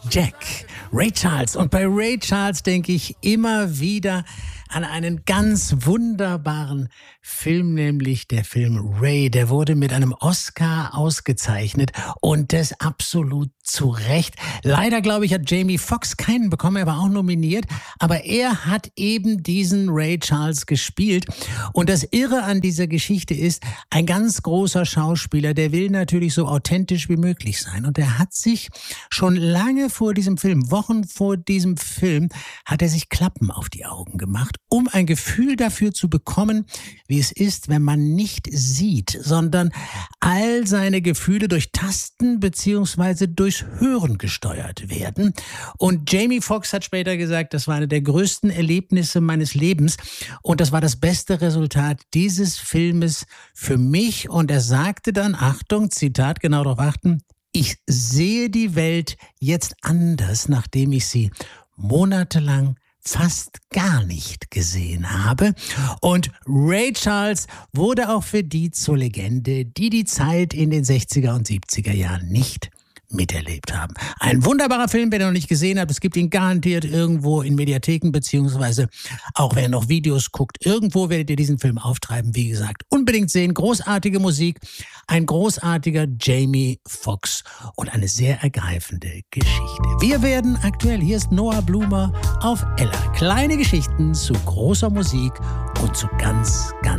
Jack, Ray Charles. Und bei Ray Charles denke ich immer wieder an einen ganz wunderbaren Film, nämlich der Film Ray. Der wurde mit einem Oscar ausgezeichnet und das absolut zu Recht. Leider, glaube ich, hat Jamie Foxx keinen bekommen, er war auch nominiert, aber er hat eben diesen Ray Charles gespielt. Und das Irre an dieser Geschichte ist, ein ganz großer Schauspieler, der will natürlich so authentisch wie möglich sein. Und er hat sich schon lange vor diesem Film, Wochen vor diesem Film, hat er sich Klappen auf die Augen gemacht, um ein Gefühl dafür zu bekommen, wie es ist, wenn man nicht sieht, sondern all seine Gefühle durch Tasten bzw. durchs Hören gesteuert werden. Und Jamie Foxx hat später gesagt, das war eine der größten Erlebnisse meines Lebens und das war das beste Resultat dieses Filmes für mich. Und er sagte dann, Achtung, Zitat, genau darauf achten, ich sehe die Welt jetzt anders, nachdem ich sie monatelang fast gar nicht gesehen habe. Und Ray Charles wurde auch für die zur Legende, die Zeit in den 60er und 70er Jahren nicht miterlebt haben. Ein wunderbarer Film, wer ihn noch nicht gesehen hat. Es gibt ihn garantiert irgendwo in Mediatheken, beziehungsweise auch wer noch Videos guckt. Irgendwo werdet ihr diesen Film auftreiben. Wie gesagt, unbedingt sehen. Großartige Musik, ein großartiger Jamie Foxx und eine sehr ergreifende Geschichte. Wir werden aktuell, hier ist Noah Blumer auf Ella. Kleine Geschichten zu großer Musik und zu ganz